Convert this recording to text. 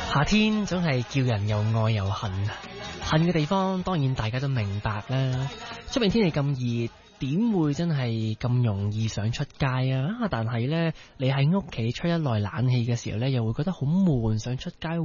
夏天總係叫人又愛又恨，恨嘅地方當然大家都明白啦。出面天氣咁熱，點會真係咁容易想出街啊？但係呢，你喺屋企吹一耐冷氣嘅時候呢，又會覺得好悶，想出街